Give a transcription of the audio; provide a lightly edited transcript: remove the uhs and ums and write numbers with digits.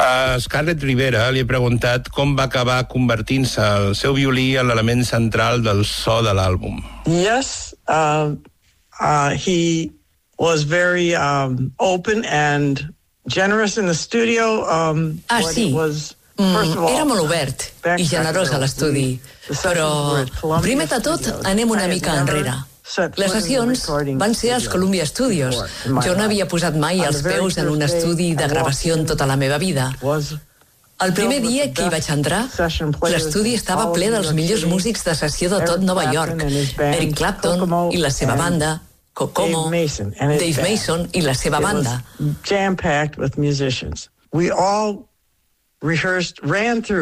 A Scarlett Rivera li he preguntat com va acabar convertint-se el seu violí en l'element central del so de l'àlbum. Yes, he was very open and generous in the studio. Sí. Era molt obert i generós a l'estudi, però primer de tot anem una mica enrere. Les sessions van ser als Columbia Studios. Jo no havia posat mai els peus en un estudi de gravació en tota la meva vida. El primer dia que hi vaig entrar, l'estudi estava ple dels millors músics de sessió de tot Nova York. Eric Clapton i la seva banda, Kokomo, Dave Mason i la seva banda. Jam-packed with musicians. We all rehearsed, ran through